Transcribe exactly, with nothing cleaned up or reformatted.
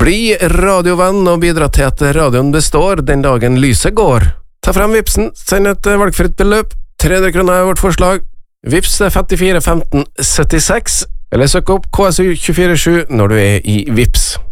Bli radiovenn og bidra til at radioen består den dagen lyset går. Ta frem Vipsen, send et valgfritt beløp. tre hundre kroner er vårt forslag. Vips er femtifire femten syttiseks, eller søk opp K S U to fire sju når du er i Vips.